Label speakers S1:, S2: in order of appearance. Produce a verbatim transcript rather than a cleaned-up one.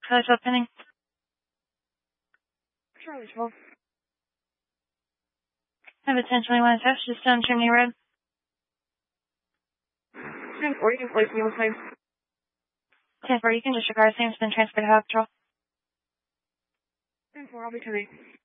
S1: Code twelve pending.
S2: Charlie twelve.
S1: I have a ten twenty-one attached, just down Chimney Road.
S2: ten four, you can place me on same.
S1: ten four, you can disregard, same has been transferred to Hog Patrol.
S2: ten four, I'll be ten eight.